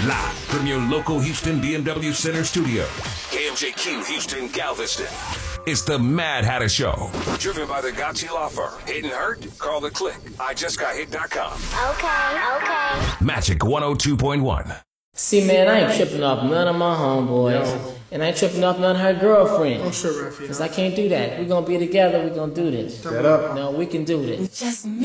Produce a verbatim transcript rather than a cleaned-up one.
Live from your local Houston B M W Center studio. K M J Q Houston Galveston. It's the Mad Hatter Show. Driven by the Gotchi Law Firm. Hit and hurt? Call the click. I just got hit dot com. Okay, okay. Magic one oh two point one. See, man, I ain't tripping off none of my homeboys. Yo. And I ain't tripping off none of her girlfriends. I'm sure, Raphael. Because I can't do that. We're going to be together. We're going to do this. Shut up. No, we can do this.